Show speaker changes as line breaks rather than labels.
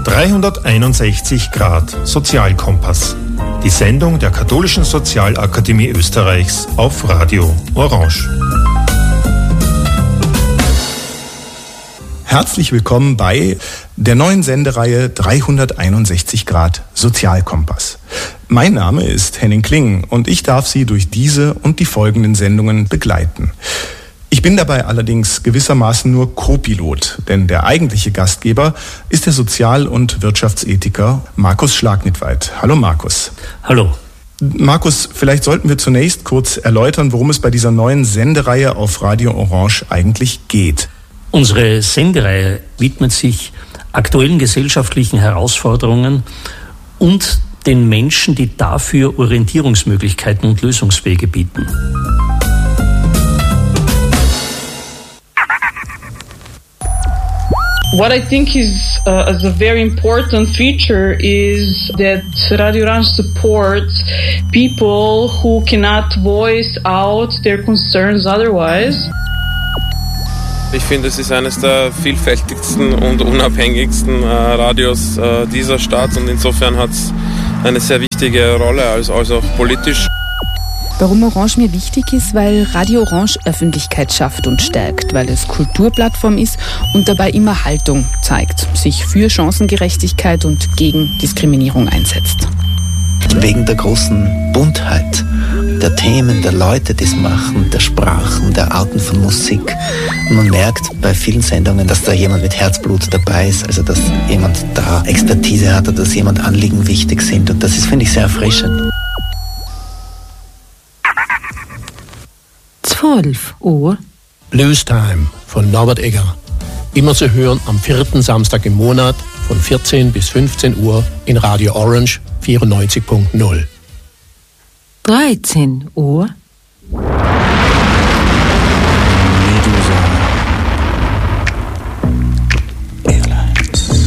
361 Grad Sozialkompass. Die Sendung der Katholischen Sozialakademie Österreichs auf Radio Orange.
Herzlich willkommen bei der neuen Sendereihe 361 Grad Sozialkompass. Mein Name ist Henning Kling und ich darf Sie durch diese und die folgenden Sendungen begleiten. Ich bin dabei allerdings gewissermaßen nur Co-Pilot, denn der eigentliche Gastgeber ist der Sozial- und Wirtschaftsethiker Markus Schlagnitweit. Hallo Markus.
Hallo.
Markus, vielleicht sollten wir zunächst kurz erläutern, worum es bei dieser neuen Sendereihe auf Radio Orange eigentlich geht.
Unsere Sendereihe widmet sich aktuellen gesellschaftlichen Herausforderungen und den Menschen, die dafür Orientierungsmöglichkeiten und Lösungswege bieten.
What I think is as a very important feature is that Radio Orange supports people who cannot voice out their concerns otherwise.
Ich finde, es ist eines der vielfältigsten und unabhängigsten Radios dieser Stadt und insofern hat es eine sehr wichtige Rolle, also auch politisch.
Warum Orange mir wichtig ist, weil Radio Orange Öffentlichkeit schafft und stärkt, weil es Kulturplattform ist und dabei immer Haltung zeigt, sich für Chancengerechtigkeit und gegen Diskriminierung einsetzt.
Wegen der großen Buntheit der Themen, der Leute, die es machen, der Sprachen, der Arten von Musik. Und man merkt bei vielen Sendungen, dass da jemand mit Herzblut dabei ist, also dass jemand da Expertise hat oder dass jemand Anliegen wichtig sind und das ist, finde ich, sehr erfrischend.
12 Uhr.
Blues Time von Norbert Egger. Immer zu hören am 4. Samstag im Monat von 14 bis 15 Uhr in Radio Orange 94.0.
13 Uhr.